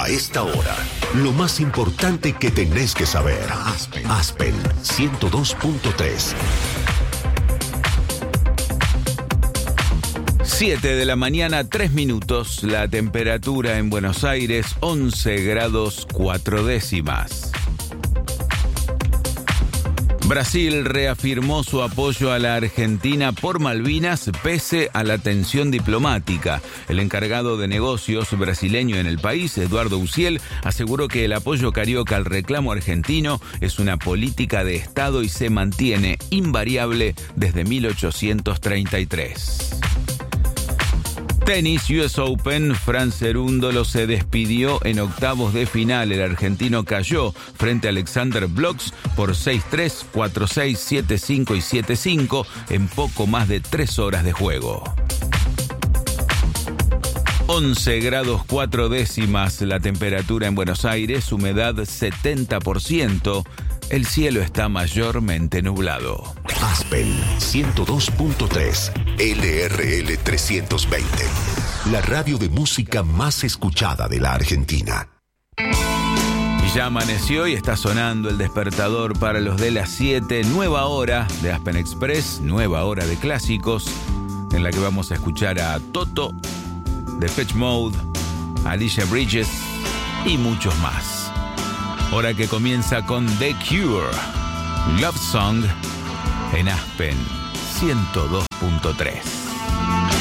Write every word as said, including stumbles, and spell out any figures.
A esta hora, lo más importante que tenés que saber. Aspen, Aspen ciento dos punto tres. siete de la mañana, tres minutos. La temperatura en Buenos Aires, once grados cuatro décimas. Brasil reafirmó su apoyo a la Argentina por Malvinas pese a la tensión diplomática. El encargado de negocios brasileño en el país, Eduardo Uciel, aseguró que el apoyo carioca al reclamo argentino es una política de Estado y se mantiene invariable desde mil ochocientos treinta y tres. Tenis U S Open, Fran Cerúndolo se despidió en octavos de final. El argentino cayó frente a Alexander Blox por seis tres, cuatro seis, siete cinco y siete cinco en poco más de tres horas de juego. once grados cuatro décimas la temperatura en Buenos Aires, humedad setenta por ciento. El cielo está mayormente nublado. Aspen ciento dos punto tres, L R L trescientos veinte. La radio de música más escuchada de la Argentina. Y ya amaneció y está sonando el despertador para los de las siete. Nueva hora de Aspen Express, nueva hora de clásicos, en la que vamos a escuchar a Toto, Depeche Mode, Alicia Bridges y muchos más. Hora que comienza con The Cure, Love Song, en Aspen ciento dos punto tres.